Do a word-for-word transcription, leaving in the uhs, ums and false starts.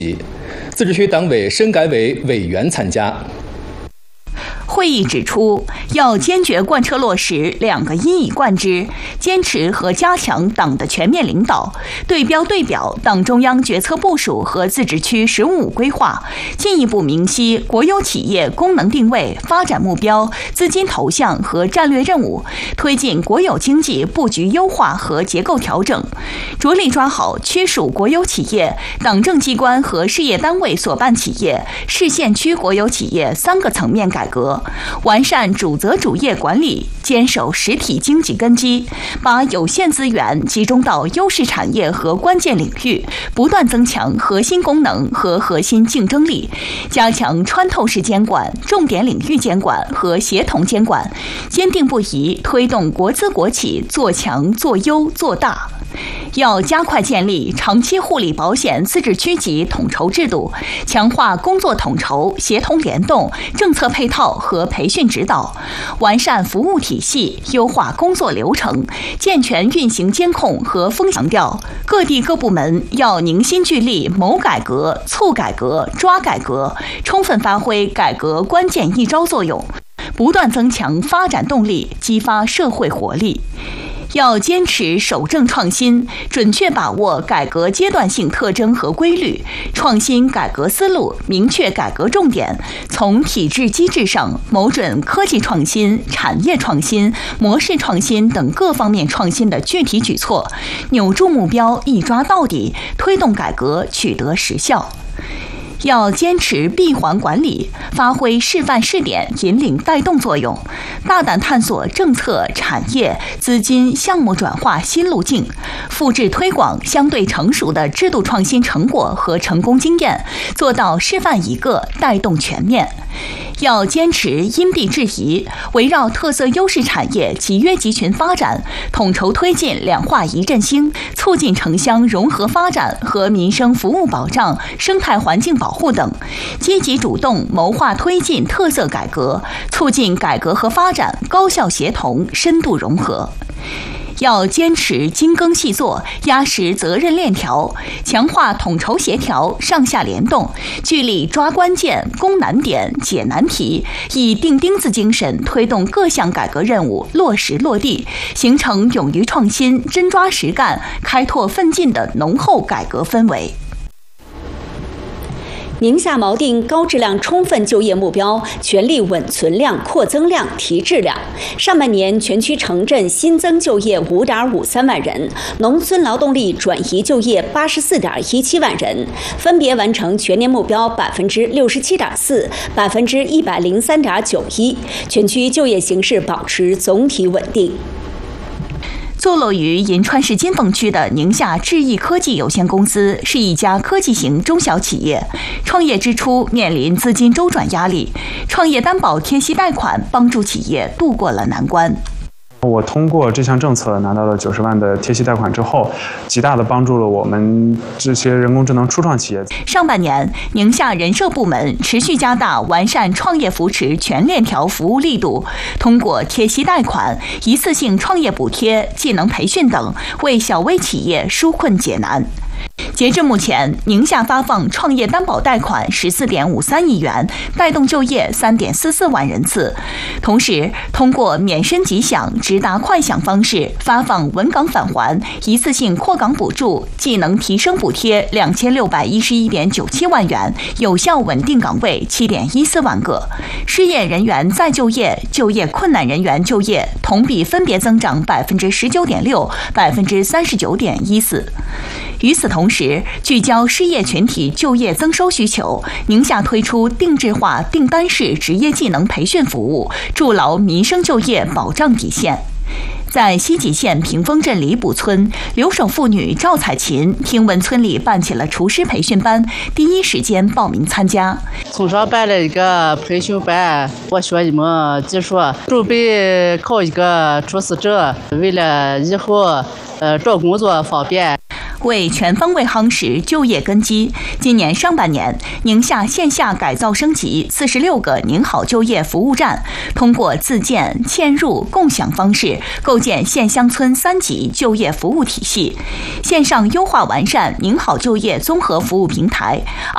自治区党委深改委委员参加。 会议指出，要坚决贯彻落实两个一以贯之，坚持和加强党的全面领导，对标对表党中央决策部署和自治区“十五五”规划，进一步明晰国有企业功能定位、发展目标、资金投向和战略任务，推进国有经济布局优化和结构调整，着力抓好区属国有企业、党政机关和事业单位所办企业、市县区国有企业三个层面改革，完善主责主业管理，坚守实体经济根基，把有限资源集中到优势产业和关键领域，不断增强核心功能和核心竞争力，加强穿透式监管、重点领域监管和协同监管，坚定不移推动国资国企做强、做优、做大。要加快建立长期护理保险自治区级统筹制度，强化工作统筹、协同联动、政策配套和培训指导，完善服务体系，优化工作流程，健全运行监控和风险调。各地各部门要凝心聚力谋改革、促改革、抓改革，充分发挥改革关键一招作用，不断增强发展动力，激发社会活力。要坚持守正创新，准确把握改革阶段性特征和规律，创新改革思路，明确改革重点，从体制机制上谋准科技创新、产业创新、模式创新等各方面创新的具体举措，扭住目标，一抓到底，推动改革取得实效。要坚持闭环管理，发挥示范试点、引领带动作用，大胆探索政策、产业、资金、项目转化新路径，复制推广相对成熟的制度创新成果和成功经验，做到示范一个，带动全面。要坚持因地制宜，围绕特色优势产业集约集群发展，统筹推进两化一振兴，促进城乡融合发展和民生服务保障、生态环境保护等，积极主动谋划推进特色改革，促进改革和发展高效协同、深度融合。要坚持精耕细作，压实责任链条，强化统筹协调、上下联动，聚力抓关键、攻难点、解难题，以钉钉子精神推动各项改革任务落实落地，形成勇于创新、真抓实干、开拓奋进的浓厚改革氛围。 宁夏锚定高质量充分就业目标，全力稳存量、扩增量、提质量。上半年全区城镇新增就业 五点五三万人，农村劳动力转移就业 八十四点一七万人，分别完成全年目标 百分之六十七点四、百分之一百零三点九一，全区就业形势保持总体稳定。 坐落于银川市金凤区的宁夏智易科技有限公司是一家科技型中小企业，创业之初面临资金周转压力，创业担保贴息贷款帮助企业度过了难关。 我通过这项政策拿到了九十万的贴息贷款之后，极大的帮助了我们这些人工智能初创企业。 上半年，宁夏人社部门持续加大完善创业扶持全链条服务力度，通过贴息贷款、一次性创业补贴、技能培训等，为小微企业纾困解难。截至目前，宁夏发放创业担保贷款 十四点五三亿元，带动就业 三点四四万人次。同时，通过免申即享、直达快享方式发放稳岗返还、一次性扩岗补助、技能提升补贴 两千六百一十一点九七万元，有效稳定岗位 七点一四万个。失业人员再就业、就业困难人员就业同比分别增长 百分之十九点六、百分之三十九点一四。与此同时，聚焦失业群体就业增收需求，宁夏推出定制化订单式职业技能培训服务，筑牢民生就业保障底线。在西吉县屏风镇李堡村，留守妇女赵彩琴听闻村里办起了厨师培训班，第一时间报名参加。 从小办了一个培训班，我学一门技术，准备考一个厨师证，为了以后呃找工作方便。 为全方位夯实就业根基，今年上半年，宁夏线下改造升级四十六个宁好就业服务站，通过自建、嵌入、共享方式，构建县乡村三级就业服务体系，线上优化完善宁好就业综合服务平台。